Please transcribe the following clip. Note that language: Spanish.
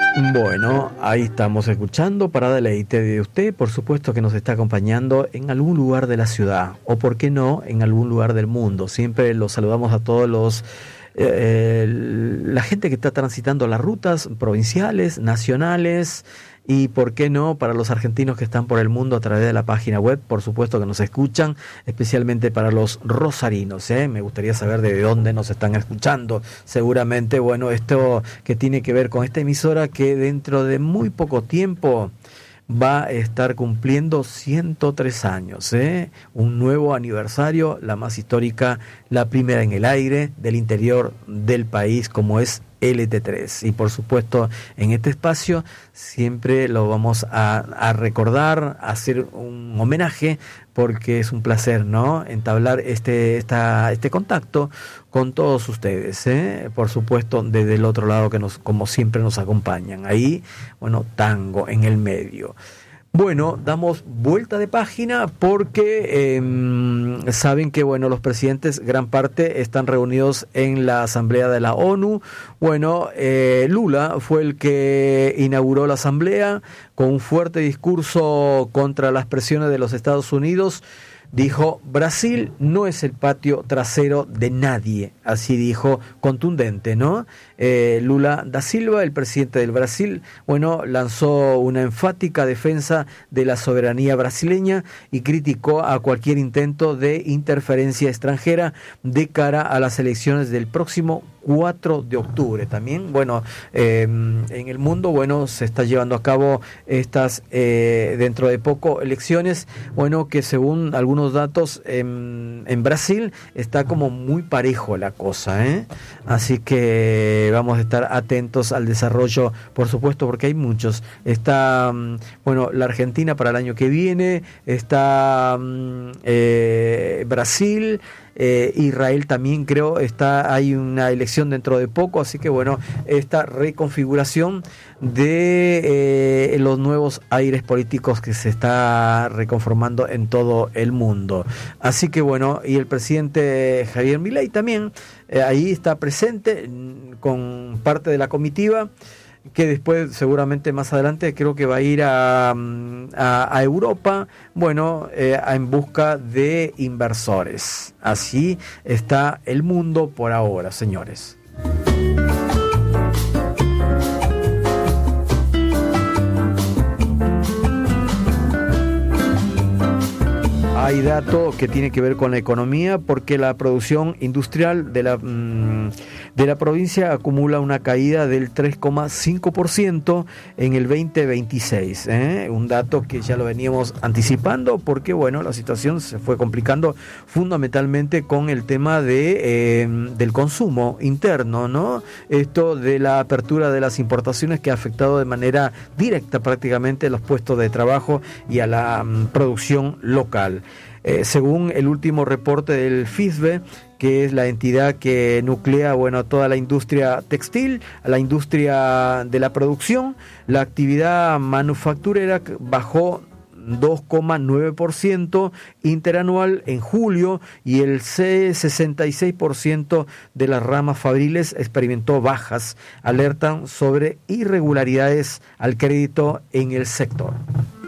Bueno, ahí estamos escuchando para deleite de usted, por supuesto que nos está acompañando en algún lugar de la ciudad, o por qué no, en algún lugar del mundo. Siempre los saludamos a todos la gente que está transitando las rutas provinciales, nacionales, y por qué no para los argentinos que están por el mundo a través de la página web, por supuesto que nos escuchan, especialmente para los rosarinos, me gustaría saber de dónde nos están escuchando. Seguramente, bueno, esto que tiene que ver con esta emisora que dentro de muy poco tiempo va a estar cumpliendo 103 años, un nuevo aniversario, la más histórica, la primera en el aire del interior del país, como es LT3. Y por supuesto, en este espacio siempre lo vamos a recordar, a hacer un homenaje, porque es un placer, ¿no?, entablar este contacto con todos ustedes, por supuesto, desde el otro lado que como siempre nos acompañan. Ahí, bueno, tango en el medio. Bueno, damos vuelta de página porque saben que, bueno, los presidentes, gran parte, están reunidos en la Asamblea de la ONU. Bueno, Lula fue el que inauguró la Asamblea con un fuerte discurso contra las presiones de los Estados Unidos. Dijo: Brasil no es el patio trasero de nadie, así dijo, contundente, ¿no? Lula da Silva, el presidente del Brasil, bueno, lanzó una enfática defensa de la soberanía brasileña y criticó a cualquier intento de interferencia extranjera de cara a las elecciones del próximo 4 de octubre. También, bueno, en el mundo, bueno, se está llevando a cabo estas, dentro de poco, elecciones, bueno, que según algunos datos en Brasil está como muy parejo la cosa, así que vamos a estar atentos al desarrollo, por supuesto, porque hay muchos. Está, bueno, la Argentina para el año que viene, está Brasil, Israel también, creo, hay una elección dentro de poco, así que bueno, esta reconfiguración de los nuevos aires políticos que se está reconformando en todo el mundo. Así que bueno, y el presidente Javier Milei también ahí está presente con parte de la comitiva, que después seguramente más adelante creo que va a ir a Europa, bueno, en busca de inversores. Así está el mundo por ahora, señores. Hay dato que tiene que ver con la economía, porque la producción industrial de la provincia acumula una caída del 3,5% en el 2026. Un dato que ya lo veníamos anticipando, porque bueno, la situación se fue complicando fundamentalmente con el tema del consumo interno, ¿no? Esto de la apertura de las importaciones, que ha afectado de manera directa prácticamente los puestos de trabajo y a la producción local. Según el último reporte del FISBE, que es la entidad que nuclea, bueno, toda la industria textil, la industria de la producción, la actividad manufacturera bajó 2,9% interanual en julio, y el 66% de las ramas fabriles experimentó bajas. Alertan sobre irregularidades al crédito en el sector.